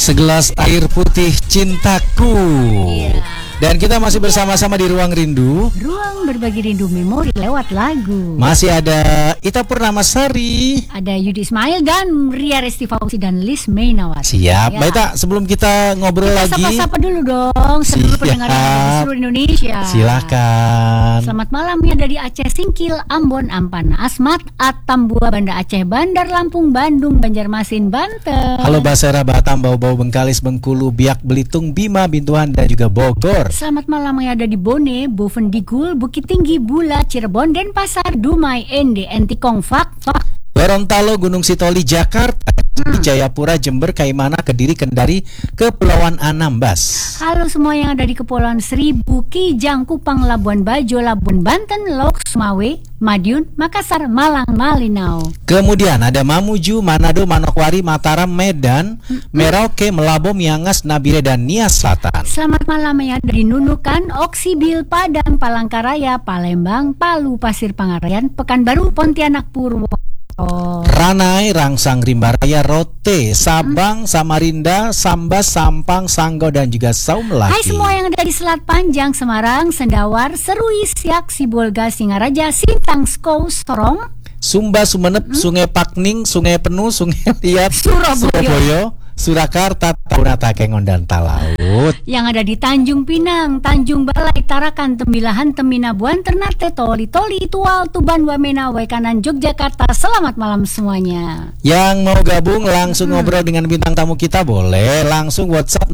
Segelas air putih cintaku. Dan kita masih bersama-sama di Ruang Rindu. Ruang berbagi rindu memori lewat lagu. Masih ada Ita Purnamasari, ada Yudi Ismail dan Ria Resti Fauzi dan Liz Mainawati. Siap, ya. Mbak Ita, sebelum kita ngobrol kita lagi, sapa-sapa dulu dong seluruh pendengar yang ada di seluruh Indonesia. Silakan. Selamat malam ya dari Aceh Singkil, Ambon, Ampana, Asmat, Atambua, Banda Aceh, Bandar Lampung, Bandung, Banjarmasin, Banten. Halo Basera, Batam, Bau-Bau, Bengkalis, Bengkulu, Biak, Belitung, Bima, Bintuan dan juga Bogor. Selamat malam yang ada di Bone, Bovendigul, Bukit Tinggi, Bula, Cirebon, Denpasar, Dumai, Ende, Entikong, Fak, Gorontalo, Gunung Sitoli, Jakarta, Jayapura, Jember, Kaimana, Kediri, Kendari, Kepulauan Anambas. Halo semua yang ada di Kepulauan Seribu, Kijang, Kupang, Labuan Bajo, Labuan Banten, Lok, Sumawe, Madiun, Makassar, Malang, Malinau. Kemudian ada Mamuju, Manado, Manokwari, Mataram, Medan, Merauke, Melabo, Miangas, Nabire, dan Nias Selatan. Selamat malam yang ada di Nunukan, Oksibil, Padang, Palangkaraya, Palembang, Palu, Pasir Pangarayan, Pekanbaru, Pontianak, Purwokerto. Ranai, Rangsang, Rimbaraya, Rote, Sabang, Samarinda, Sambas, Sampang, Sanggau, dan juga Saumlaki. Hai semua yang ada di Selat Panjang, Semarang, Sendawar, Serui, Siak, Sibolga, Singaraja, Sintang, Skou, Sorong, Sumba, Sumenep, Sungai Pakning, Sungai Penuh, Sungai Liat, Surabaya, Surakarta, Taruna, Takengon, dan Talaut. Yang ada di Tanjung Pinang, Tanjung Balai, Tarakan, Tembilahan, Teminabuan, Ternate, Toli, Tual, Tuban, Wamena, Waikanan, Yogyakarta. Selamat malam semuanya. Yang mau gabung langsung ngobrol dengan bintang tamu kita boleh langsung WhatsApp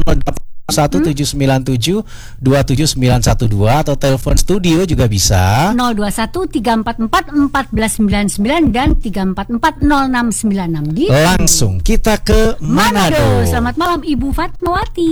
081-797-27912 atau telepon studio juga bisa 021-344-1499 dan 344-0696 gitu. Langsung kita ke Manado. Selamat malam Ibu Fatmawati.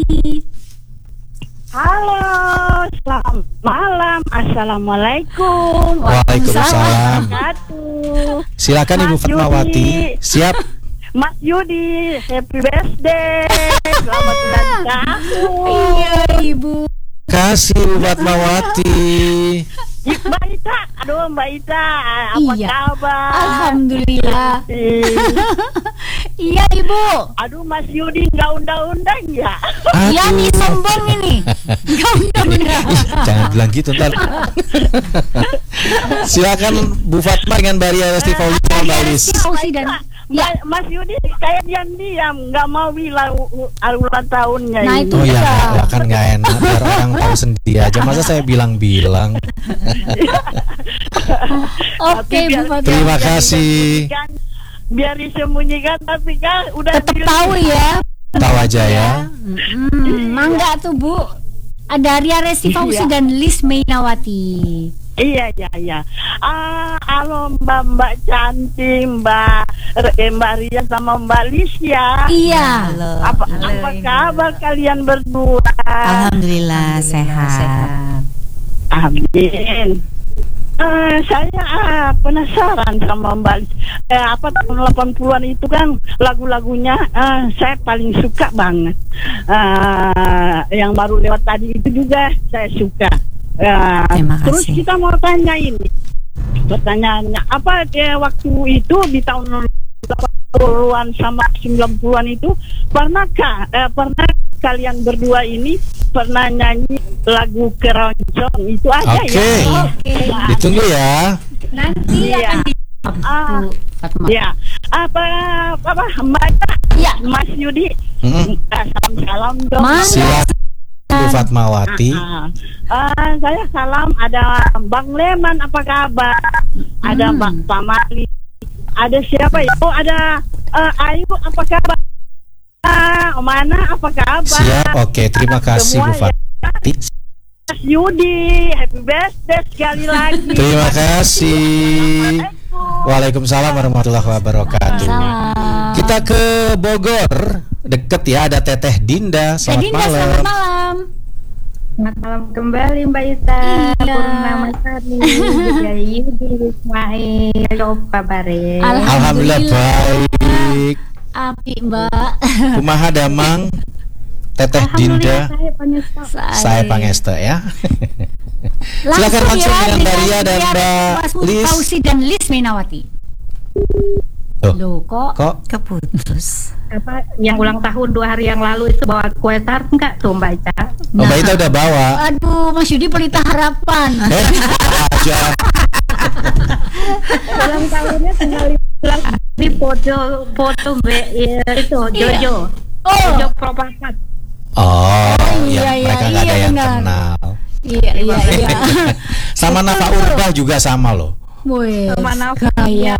Halo, selamat malam. Assalamualaikum. Waalaikumsalam. Silakan Ibu Fatmawati. Siap. Mas Yudi, happy birthday. Selamat ulang tahun. Iya Ibu. Kasih Ibu Fatmawati. Mbak Ita, aduh Mbak Ita, apa kabar? Alhamdulillah. Iya Ibu. Aduh Mas Yudi nggak undang-undang ya? Iya nih sombong ini. Nggak undang-undang. Jangan bilang gitu ntar. Silakan Bu Fatma dengan Baria Resti Fauzi dan Mas Yudi kayak diam-diam nggak mau bilang ulang tahunnya. Nah, ini. itu oh ya, kan nggak enak biar orang tahu sendiri aja. Masa saya bilang-bilang. Oke Bu Fatma. Terima kasih. Biar disembunyikan tapi kan udah tetap tahu ya. Tahu aja ya. Mangga tuh Bu. Ada Ria Resti Fauzi dan Liz Mainawati. Iya. Halo Mbak cantik, Mbak Ria sama Mbak Liz ya. Iya. Apa kabar kalian berdua? Alhamdulillah sehat. Amin. Saya penasaran sama Mbak Liz. Tahun 80-an itu kan lagu-lagunya saya paling suka banget. Yang baru lewat tadi itu juga saya suka. Terus kita mau tanya ini. Pertanyaannya apa waktu itu di tahun 80-an sama 90-an itu pernah kalian berdua ini pernah nyanyi lagu keroncong itu aja ya? Oke. Ditunggu ya. Nanti akan ya. Apa Mbak? Ya. Mas Yudi. Salam dong. Silakan Bu Fatmawati. Saya salam ada Bang Leman apa kabar? Ada Bang Pamali. Ada siapa ya? Oh ada Ayu apa kabar? Mana apa kabar? Siap, oke, terima kasih Bu Fatmawati. Mas Yudi, happy birthday sekali lagi. Terima kasih. Waalaikumsalam warahmatullahi wabarakatuh. Kita ke Bogor, deket ya, ada Teteh Dinda. Selamat malam. Selamat malam. Selamat malam kembali Mbak Ita. Purnamasari, Yudi Ismail, apa kabarnya? Alhamdulillah baik. Api Mbak. Kumaha damang Teteh Dinda. Saya Pangesta ya. Langsung Silakan langsung ya, dengan Daria dan Mbak Liz. Fauzi dan Liz Mainawati. Loh, kok keputus. yang ulang tahun 2 hari yang lalu itu bawa kue tart enggak tuh Mbak Ica? Oh, Mbak Ita udah bawa. Aduh, Mas Yudi pelita harapan. Aja. Ulang tahunnya tinggal di foto itu Jojo. Jojo Propakat. Oh, iya, ya, mereka nggak ada yang benar. kenal. Iya. Sama Nafa Urbah juga sama loh. Wih, Mana kaya.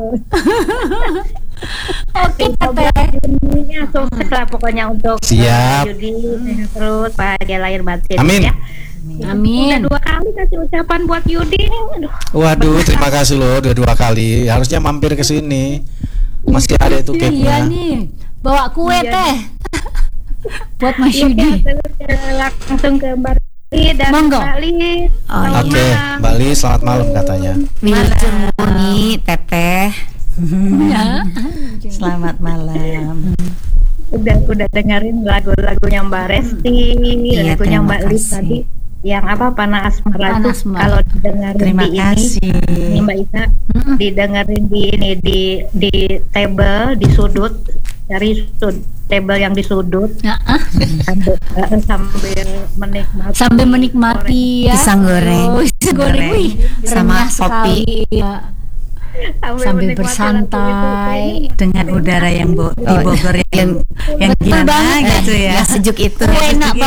Oke, Teteh. Ini sukses lah pokoknya untuk Siap. Yudi terus bahagia lahir batin. Amin. Ya. Amin. Udah 2 kali kasih ucapan buat Yudi. Aduh. Waduh, terima kasih loh udah 2 kali. Harusnya mampir ke sini. Masih ada itu Iya cake-nya. nih, bawa kue Iya. Teh. Buat Mas Iya, Yudi. langsung ke Mbak Li dan Monggo. Mbak Li. Oh, Selamat Oke, malam. Mbak Li, selamat malam katanya. Wilujeng Muni Teteh. Ya. Selamat malam. Udah dengerin lagunya Mbak Resti, Iya, lagunya terima Mbak Li kasih. tadi yang Panah Asmara Panah itu Asmara. kalau didengerin Terima di kasih. ini Mbak Isa didengerin di table di sudut, cari table yang di sudut Nah, sambil menikmati ya. Pisang goreng. Oh, pisang goreng. Wih, Sama renyah kopi. sekali, ya. Sambil menikmati bersantai. Dengan udara yang di Bogor yang Betul gimana banget. gitu ya. Yang Sejuk itu. Enak